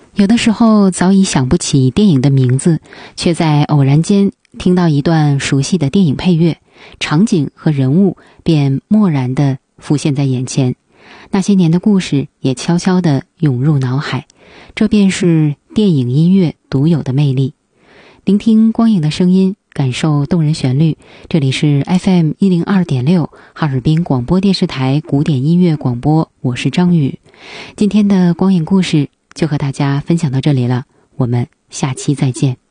有的时候早已想不起电影的名字，却在偶然间听到一段熟悉的电影配乐，场景和人物便蓦然地浮现在眼前，那些年的故事也悄悄地涌入脑海。这便是电影音乐独有的魅力。聆听光影的声音，感受动人旋律。这里是 FM 102.6哈尔滨广播电视台古典音乐广播，我是张宇。今天的光影故事就和大家分享到这里了，我们下期再见。